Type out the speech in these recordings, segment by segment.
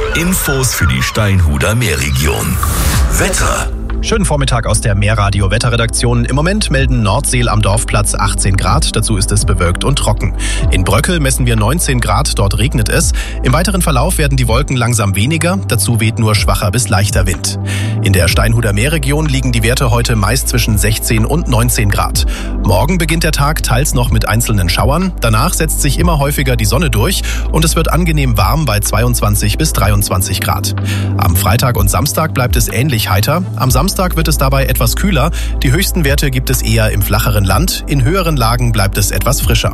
Infos für die Steinhuder Meerregion. Wetter. Schönen Vormittag aus der Meerradio-Wetterredaktion. Im Moment melden Nordseel am Dorfplatz 18 Grad. Dazu ist es bewölkt und trocken. In Bröckel messen wir 19 Grad. Dort regnet es. Im weiteren Verlauf werden die Wolken langsam weniger. Dazu weht nur schwacher bis leichter Wind. In der Steinhuder Meerregion liegen die Werte heute meist zwischen 16 und 19 Grad. Morgen beginnt der Tag teils noch mit einzelnen Schauern. Danach setzt sich immer häufiger die Sonne durch und es wird angenehm warm bei 22 bis 23 Grad. Am Freitag und Samstag bleibt es ähnlich heiter. Am Samstag wird es dabei etwas kühler. Die höchsten Werte gibt es eher im flacheren Land. In höheren Lagen bleibt es etwas frischer.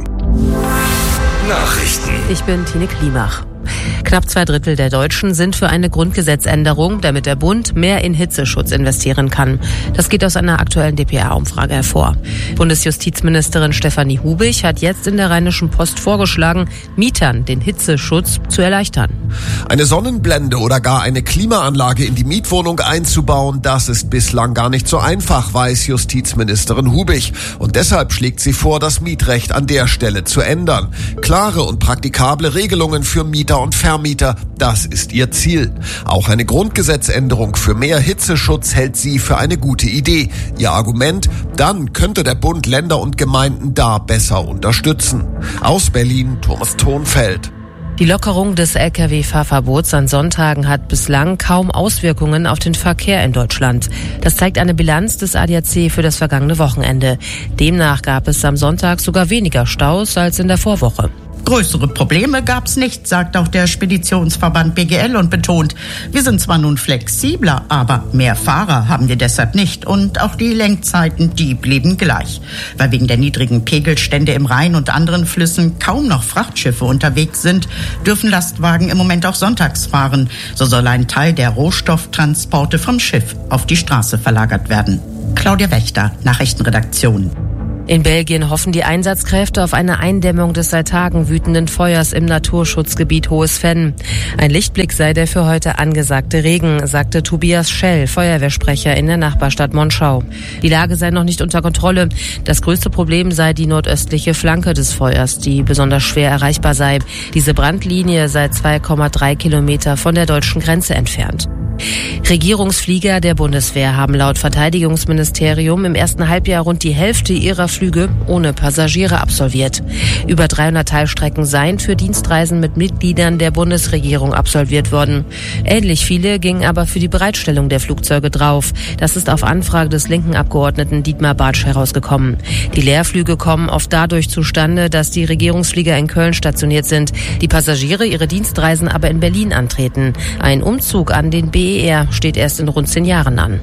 Nachrichten. Ich bin Tine Klimach. Knapp 2/3 der Deutschen sind für eine Grundgesetzänderung, damit der Bund mehr in Hitzeschutz investieren kann. Das geht aus einer aktuellen dpa-Umfrage hervor. Bundesjustizministerin Stefanie Hubig hat jetzt in der Rheinischen Post vorgeschlagen, Mietern den Hitzeschutz zu erleichtern. Eine Sonnenblende oder gar eine Klimaanlage in die Mietwohnung einzubauen, das ist bislang gar nicht so einfach, weiß Justizministerin Hubig. Und deshalb schlägt sie vor, das Mietrecht an der Stelle zu ändern. Klare und praktikable Regelungen für Mieter und Vermieter, das ist ihr Ziel. Auch eine Grundgesetzänderung für mehr Hitzeschutz hält sie für eine gute Idee. Ihr Argument, dann könnte der Bund Länder und Gemeinden da besser unterstützen. Aus Berlin, Thomas Thonfeld. Die Lockerung des Lkw-Fahrverbots an Sonntagen hat bislang kaum Auswirkungen auf den Verkehr in Deutschland. Das zeigt eine Bilanz des ADAC für das vergangene Wochenende. Demnach gab es am Sonntag sogar weniger Staus als in der Vorwoche. Größere Probleme gab's nicht, sagt auch der Speditionsverband BGL und betont, wir sind zwar nun flexibler, aber mehr Fahrer haben wir deshalb nicht und auch die Lenkzeiten, die blieben gleich. Weil wegen der niedrigen Pegelstände im Rhein und anderen Flüssen kaum noch Frachtschiffe unterwegs sind, dürfen Lastwagen im Moment auch sonntags fahren. So soll ein Teil der Rohstofftransporte vom Schiff auf die Straße verlagert werden. Claudia Wächter, Nachrichtenredaktion. In Belgien hoffen die Einsatzkräfte auf eine Eindämmung des seit Tagen wütenden Feuers im Naturschutzgebiet Hohes Venn. Ein Lichtblick sei der für heute angesagte Regen, sagte Tobias Schell, Feuerwehrsprecher in der Nachbarstadt Monschau. Die Lage sei noch nicht unter Kontrolle. Das größte Problem sei die nordöstliche Flanke des Feuers, die besonders schwer erreichbar sei. Diese Brandlinie sei 2,3 Kilometer von der deutschen Grenze entfernt. Regierungsflieger der Bundeswehr haben laut Verteidigungsministerium im ersten Halbjahr rund die Hälfte ihrer Flüge ohne Passagiere absolviert. Über 300 Teilstrecken seien für Dienstreisen mit Mitgliedern der Bundesregierung absolviert worden. Ähnlich viele gingen aber für die Bereitstellung der Flugzeuge drauf. Das ist auf Anfrage des linken Abgeordneten Dietmar Bartsch herausgekommen. Die Leerflüge kommen oft dadurch zustande, dass die Regierungsflieger in Köln stationiert sind, die Passagiere ihre Dienstreisen aber in Berlin antreten. Ein Umzug an den BER steht erst in rund 10 Jahren an.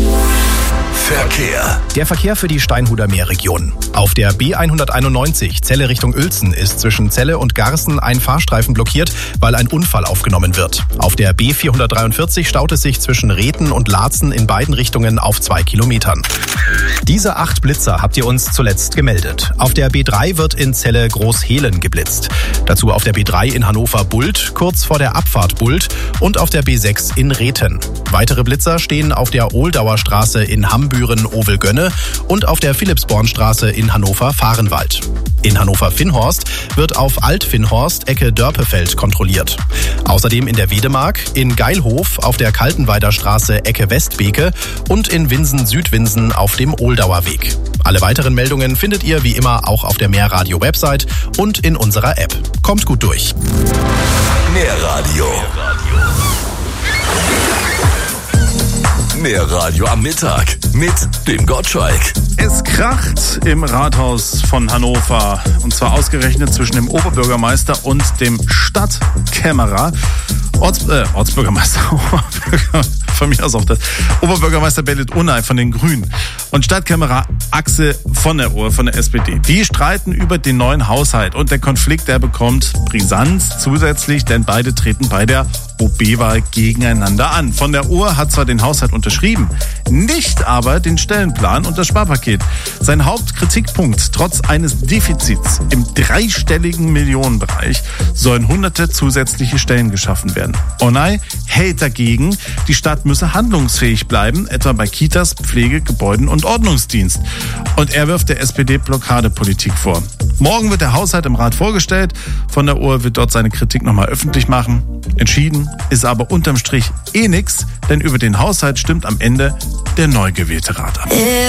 Verkehr. Der Verkehr für die Steinhuder Meerregion. Auf der B191 Celle Richtung Uelzen ist zwischen Celle und Garßen ein Fahrstreifen blockiert, weil ein Unfall aufgenommen wird. Auf der B443 staut es sich zwischen Rethen und Laatzen in beiden Richtungen auf 2 Kilometern. Diese 8 Blitzer habt ihr uns zuletzt gemeldet. Auf der B3 wird in Celle Großhehlen geblitzt. Dazu auf der B3 in Hannover Bult, kurz vor der Abfahrt Bult und auf der B6 in Rethen. Weitere Blitzer stehen auf der Ohldauer Straße in Hambüren-Ovelgönne und auf der Philippsbornstraße in Hannover-Fahrenwald. In Hannover-Finnhorst wird auf Alt-Finnhorst Ecke Dörpefeld kontrolliert. Außerdem in der Wedemark, in Geilhof auf der Kaltenweider Straße Ecke Westbeke und in Winsen-Südwinsen auf dem Ohldauer Weg. Alle weiteren Meldungen findet ihr wie immer auch auf der Meerradio-Website und in unserer App. Kommt gut durch. Meerradio. Meerradio am Mittag mit dem Gottschalk. Es kracht im Rathaus von Hannover. Und zwar ausgerechnet zwischen dem Oberbürgermeister und dem Stadtkämmerer. Ortsbürgermeister. Von mir aus auch das. Oberbürgermeister Belit Unay von den Grünen und Stadtkämmerer Axel von der Ohr von der SPD. Die streiten über den neuen Haushalt und der Konflikt, der bekommt Brisanz zusätzlich, denn beide treten bei der OB-Wahl gegeneinander an. Von der Ohr hat zwar den Haushalt unterschrieben, nicht aber den Stellenplan und das Sparpaket. Sein Hauptkritikpunkt, trotz eines Defizits im 3-stelligen Millionenbereich, sollen hunderte zusätzliche Stellen geschaffen werden. Unay hält dagegen, die Stadt müsse handlungsfähig bleiben, etwa bei Kitas, Pflege, Gebäuden und Ordnungsdienst. Und er wirft der SPD Blockadepolitik vor. Morgen wird der Haushalt im Rat vorgestellt. Von der Ohr wird dort seine Kritik nochmal öffentlich machen. Entschieden Davon ist aber unterm Strich nix, denn über den Haushalt stimmt am Ende der neu gewählte Rat ab.